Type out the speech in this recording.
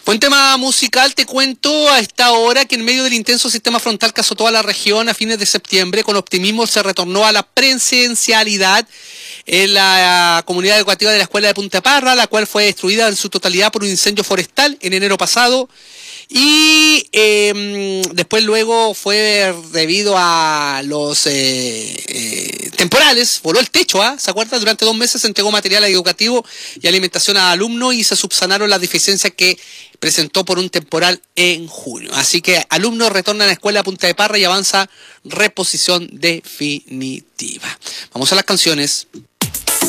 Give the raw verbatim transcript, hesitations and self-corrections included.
Buen tema musical, te cuento a esta hora que en medio del intenso sistema frontal que azotó a la región a fines de septiembre, con optimismo se retornó a la presencialidad en la comunidad educativa de la Escuela de Punta Parra, la cual fue destruida en su totalidad por un incendio forestal en enero pasado. Y eh, después luego fue debido a los eh, eh, temporales, voló el techo, ¿ah? ¿Se acuerdan? Durante dos meses se entregó material educativo y alimentación a alumnos y se subsanaron las deficiencias que presentó por un temporal en junio. Así que alumnos retornan a la escuela Punta de Parra y avanza reposición definitiva. Vamos a las canciones.